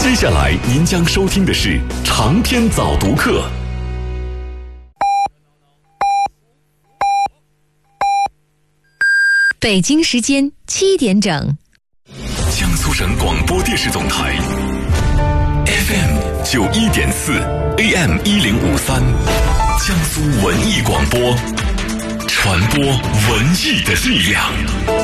接下来您将收听的是长篇早读课。 北京时间7点整， 江苏省广播电视总台 FM 91.4 AM 1053，江苏文艺广播，传播文艺的力量。